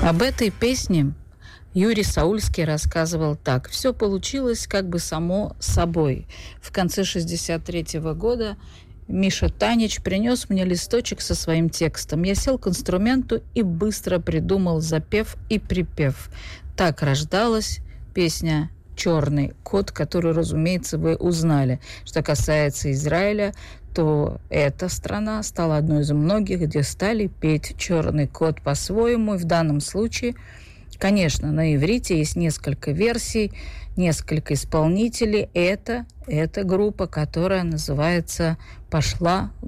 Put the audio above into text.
Об этой песне Юрий Саульский рассказывал так. Все получилось как бы само собой. В конце 1963 года Миша Танич принес мне листочек со своим текстом. Я сел к инструменту и быстро придумал запев и припев. Так рождалась песня «Черный кот», которую, разумеется, вы узнали. Что касается Израиля, то эта страна стала одной из многих, где стали петь «Черный кот» по-своему. И в данном случае, конечно, на иврите есть несколько версий, несколько исполнителей. Это группа, которая называется «Пошла